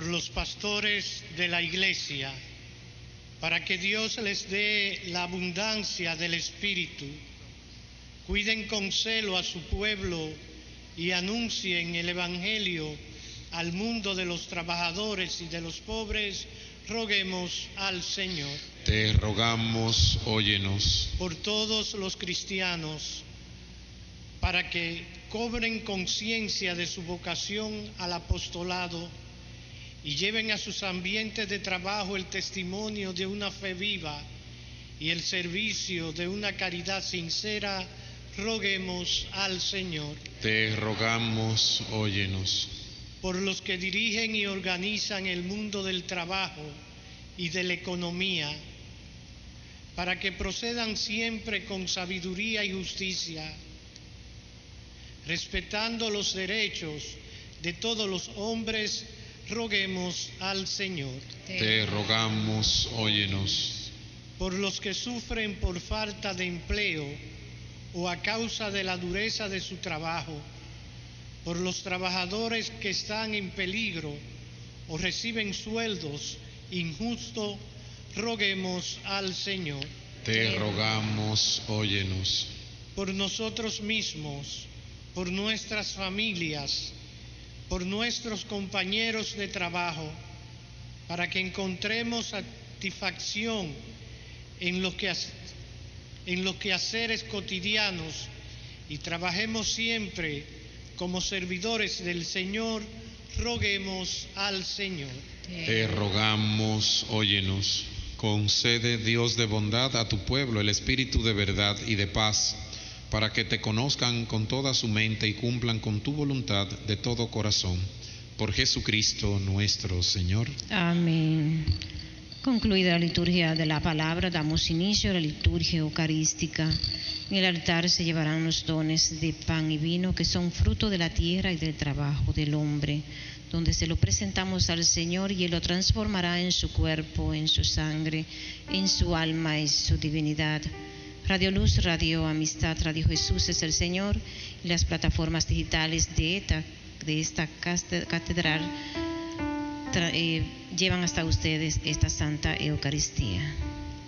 por los pastores de la Iglesia, para que Dios les dé la abundancia del Espíritu, cuiden con celo a su pueblo y anuncien el Evangelio al mundo de los trabajadores y de los pobres, roguemos al Señor. Te rogamos, óyenos. Por todos los cristianos, para que cobren conciencia de su vocación al apostolado y lleven a sus ambientes de trabajo el testimonio de una fe viva y el servicio de una caridad sincera, roguemos al Señor. Te rogamos, óyenos. Por los que dirigen y organizan el mundo del trabajo y de la economía, para que procedan siempre con sabiduría y justicia, respetando los derechos de todos los hombres, roguemos al Señor. Te rogamos, óyenos. Por los que sufren por falta de empleo o a causa de la dureza de su trabajo, por los trabajadores que están en peligro o reciben sueldos injustos, roguemos al Señor. Te rogamos, óyenos. Por nosotros mismos, por nuestras familias, por nuestros compañeros de trabajo, para que encontremos satisfacción en los quehaceres cotidianos y trabajemos siempre como servidores del Señor, roguemos al Señor. Te rogamos, óyenos. Concede, Dios de bondad, a tu pueblo el espíritu de verdad y de paz, para que te conozcan con toda su mente y cumplan con tu voluntad de todo corazón. Por Jesucristo nuestro Señor. Amén. Concluida la liturgia de la palabra, damos inicio a la liturgia eucarística. En el altar se llevarán los dones de pan y vino que son fruto de la tierra y del trabajo del hombre, donde se lo presentamos al Señor y Él lo transformará en su cuerpo, en su sangre, en su alma y su divinidad. Radio Luz, Radio Amistad, Radio Jesús es el Señor y las plataformas digitales de esta catedral llevan hasta ustedes esta Santa Eucaristía.